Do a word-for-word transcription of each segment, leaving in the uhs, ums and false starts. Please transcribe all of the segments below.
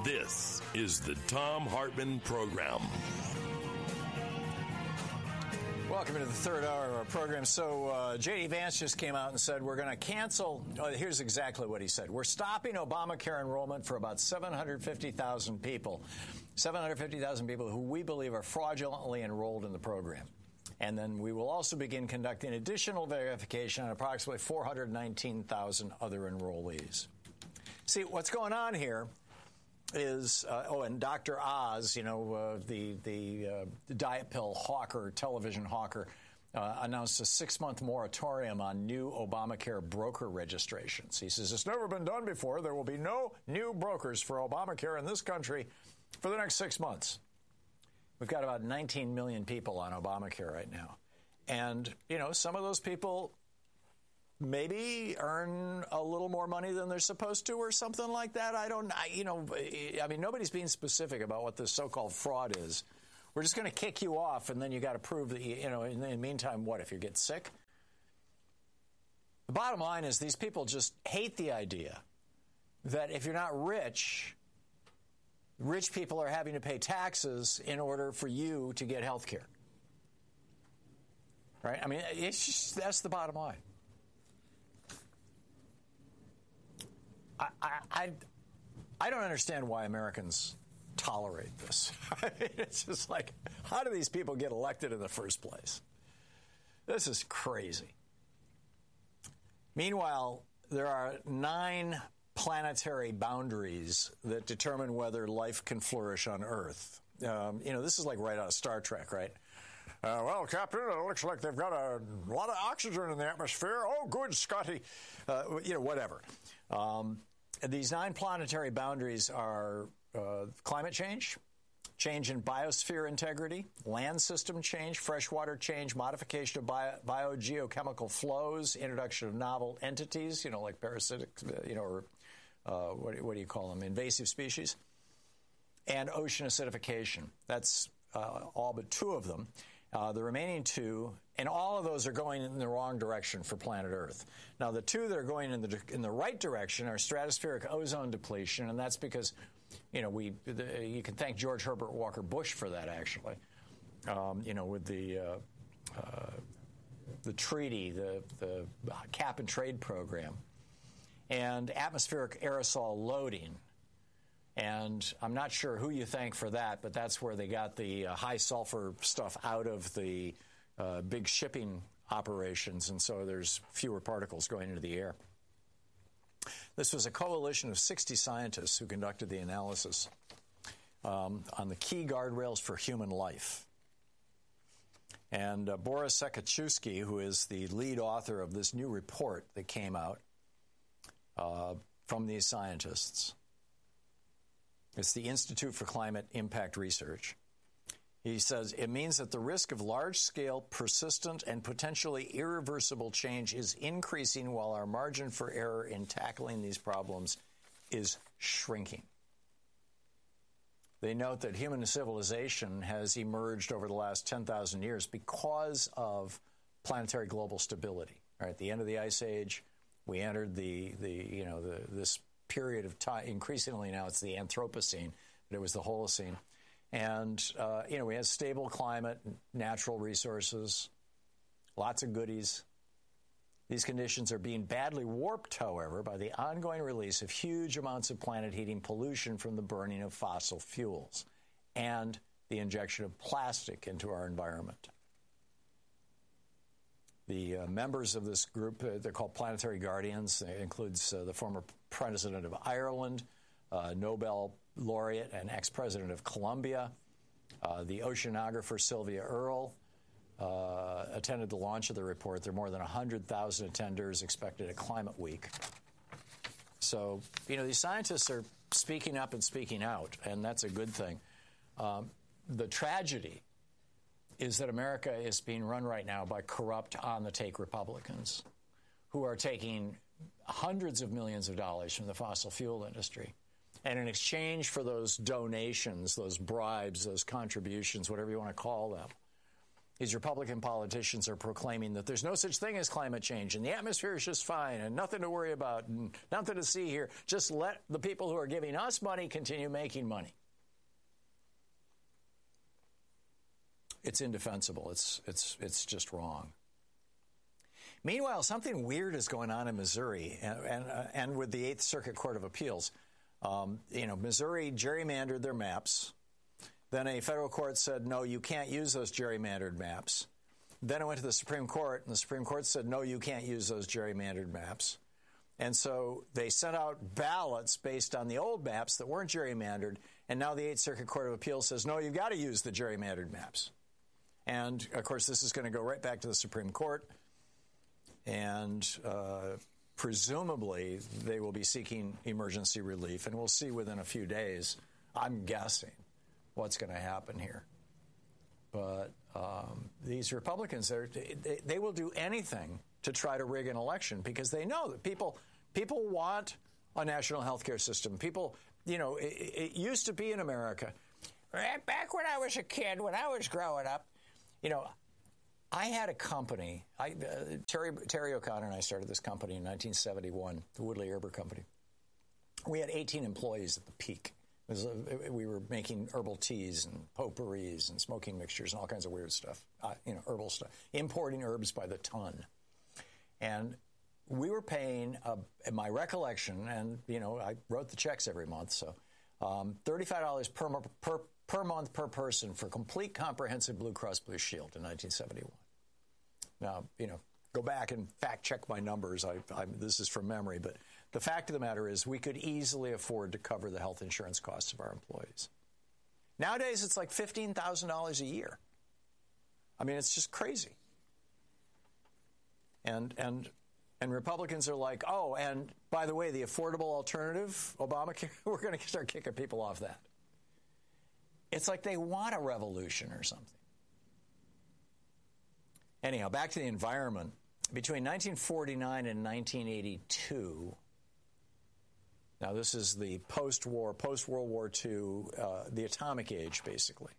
This is the Thom Hartmann Program. Welcome to the third hour of our program. So uh, J D. Vance just came out and said we're going to cancel. Oh, here's exactly what he said. We're stopping Obamacare enrollment for about seven hundred fifty thousand people, seven hundred fifty thousand people who we believe are fraudulently enrolled in the program. And then we will also begin conducting additional verification on approximately four hundred nineteen thousand other enrollees. See, what's going on here is, uh, oh, and Doctor Oz, you know, uh, the the, uh, the diet pill hawker, television hawker, uh, announced a six-month moratorium on new Obamacare broker registrations. He says, it's never been done before. There will be no new brokers for Obamacare in this country for the next six months. We've got about nineteen million people on Obamacare right now. And, you know, some of those people maybe earn a little more money than they're supposed to or something like that. I don't, I, you know, I mean, nobody's being specific about what this so-called fraud is. We're just going to kick you off, and then you got to prove that, you, you know, in the meantime, what, if you get sick? The bottom line is these people just hate the idea that if you're not rich, rich people are having to pay taxes in order for you to get health care. Right? I mean, it's just, that's the bottom line. I, I, I don't understand why Americans tolerate this. I mean, it's just like, how do these people get elected in the first place? This is crazy. Meanwhile, there are nine planetary boundaries that determine whether life can flourish on Earth. Um, you know, this is like right out of Star Trek, right? Uh, well, Captain, it looks like they've got a lot of oxygen in the atmosphere. Oh, good, Scotty. Uh, you know, whatever. Um, these nine planetary boundaries are uh, climate change, change in biosphere integrity, land system change, freshwater change, modification of bio, biogeochemical flows, introduction of novel entities, you know, like parasitic, you know, or uh, what, what do you call them, invasive species, and ocean acidification. That's uh, all but two of them. Uh, the remaining two, and all of those are going in the wrong direction for planet Earth. Now, the two that are going in the in the right direction are stratospheric ozone depletion, and that's because, you know, we the, you can thank George Herbert Walker Bush for that, actually. Um, you know, with the uh, uh, the treaty, the the cap and trade program, and atmospheric aerosol loading. And I'm not sure who you thank for that, but that's where they got the uh, high sulfur stuff out of the uh, big shipping operations, and so there's fewer particles going into the air. This was a coalition of sixty scientists who conducted the analysis um, on the key guardrails for human life. And uh, Boris Sekachewski, who is the lead author of this new report that came out uh, from these scientists, it's the Institute for Climate Impact Research. He says it means that the risk of large-scale, persistent, and potentially irreversible change is increasing while our margin for error in tackling these problems is shrinking. They note that human civilization has emerged over the last ten thousand years because of planetary global stability. Right, at the end of the Ice Age, we entered the, the you know, the, this period of time. Increasingly now it's the Anthropocene, but it was the Holocene. And, uh, you know, we had stable climate, natural resources, lots of goodies. These conditions are being badly warped, however, by the ongoing release of huge amounts of planet-heating pollution from the burning of fossil fuels and the injection of plastic into our environment. The uh, members of this group, uh, they're called Planetary Guardians. It includes uh, the former president of Ireland, uh, Nobel laureate and ex-president of Colombia, uh, the oceanographer Sylvia Earle, uh, attended the launch of the report. There are more than one hundred thousand attenders expected at Climate Week. So, you know, these scientists are speaking up and speaking out, and that's a good thing. Um, the tragedy is that America is being run right now by corrupt, on-the-take Republicans who are taking hundreds of millions of dollars from the fossil fuel industry. And in exchange for those donations, those bribes, those contributions, whatever you want to call them, these Republican politicians are proclaiming that there's no such thing as climate change and the atmosphere is just fine and nothing to worry about and nothing to see here. Just let the people who are giving us money continue making money. It's indefensible. It's, it's, it's just wrong. Meanwhile, something weird is going on in Missouri and, and, uh, and with the Eighth Circuit Court of Appeals. Um, you know, Missouri gerrymandered their maps. Then a federal court said, no, you can't use those gerrymandered maps. Then it went to the Supreme Court, and the Supreme Court said, no, you can't use those gerrymandered maps. And so they sent out ballots based on the old maps that weren't gerrymandered, and now the Eighth Circuit Court of Appeals says, no, you've got to use the gerrymandered maps. And, of course, this is going to go right back to the Supreme Court, and uh, presumably they will be seeking emergency relief, and we'll see within a few days, I'm guessing, what's going to happen here. But um, these Republicans, they, they will do anything to try to rig an election because they know that people people want a national health care system. People, you know, it, it used to be in America. Back when I was a kid, when I was growing up, you know, I had a company. I, uh, Terry, Terry O'Connor and I started this company in nineteen seventy-one, the Woodley Herber Company. We had eighteen employees at the peak. We were making herbal teas and potpourris and smoking mixtures and all kinds of weird stuff, uh, you know, herbal stuff, importing herbs by the ton. And we were paying, uh, in my recollection, and, you know, I wrote the checks every month, so um, thirty-five dollars per, per, per month per person for complete comprehensive Blue Cross Blue Shield in nineteen seventy-one. Now, you know, go back and fact check my numbers. I, I, this is from memory, but the fact of the matter is we could easily afford to cover the health insurance costs of our employees. Nowadays, it's like fifteen thousand dollars a year. I mean, it's just crazy. And and and Republicans are like, oh, and by the way, the affordable alternative, Obamacare, we're going to start kicking people off that. It's like they want a revolution or something. Anyhow, back to the environment. Between nineteen forty-nine and nineteen eighty-two, now this is the post-war, post-World War Two, uh, the atomic age, basically.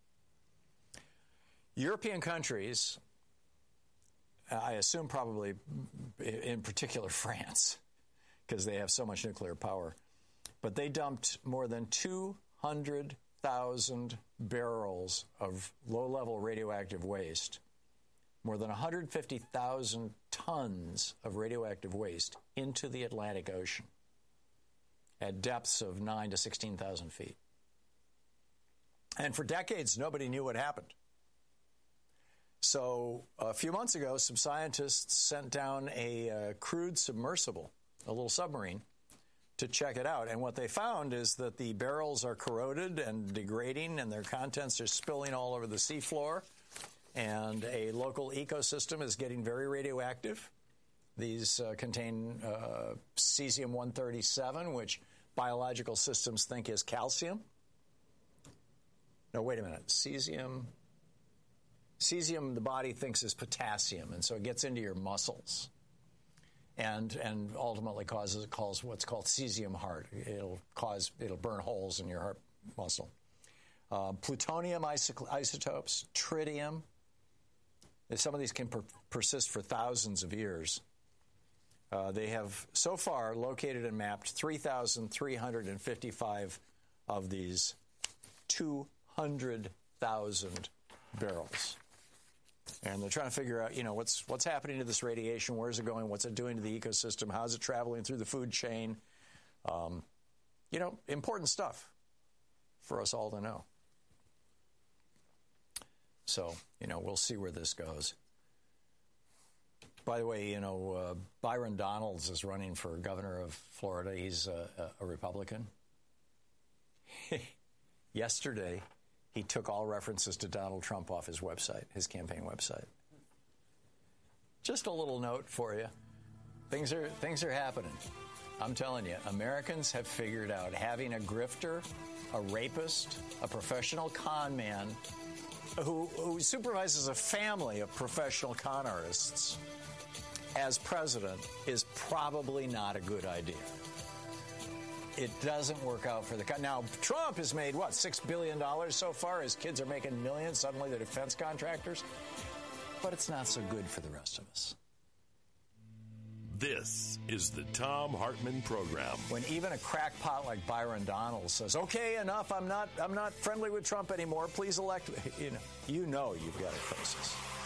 European countries, I assume probably in particular France, because they have so much nuclear power, but they dumped more than two hundred thousand barrels of low-level radioactive waste, more than one hundred fifty thousand tons of radioactive waste into the Atlantic Ocean at depths of nine to sixteen thousand feet. And for decades, nobody knew what happened. So a few months ago, some scientists sent down a uh, crude submersible, a little submarine, to check it out. And what they found is that the barrels are corroded and degrading, and their contents are spilling all over the seafloor. And a local ecosystem is getting very radioactive. These uh, contain uh, cesium one thirty-seven, which biological systems think is calcium. No, wait a minute. Cesium... Cesium, the body thinks is potassium, and so it gets into your muscles and and ultimately causes causes what's called cesium heart. It'll cause it'll burn holes in your heart muscle. Uh, plutonium iso- isotopes, tritium. Some of these can per- persist for thousands of years. Uh, they have so far located and mapped three thousand three hundred fifty-five of these two hundred thousand barrels. And they're trying to figure out, you know, what's what's happening to this radiation, where's it going, what's it doing to the ecosystem, how's it traveling through the food chain. Um, you know, important stuff for us all to know. So, you know, we'll see where this goes. By the way, you know, uh, Byron Donalds is running for governor of Florida. He's a, a, a Republican. Yesterday, he took all references to Donald Trump off his website, his campaign website. Just a little note for you. Things are things are happening. I'm telling you, Americans have figured out having a grifter, a rapist, a professional con man who, who supervises a family of professional con artists as president is probably not a good idea. it doesn't work out for the country. Now, Trump has made, what, six billion dollars so far? His kids are making millions. Suddenly they're defense contractors. But it's not so good for the rest of us. This is the Thom Hartmann Program. When even a crackpot like Byron Donalds says, "Okay, enough. I'm not. I'm not friendly with Trump anymore. Please elect me." You know, you know, you've got a crisis.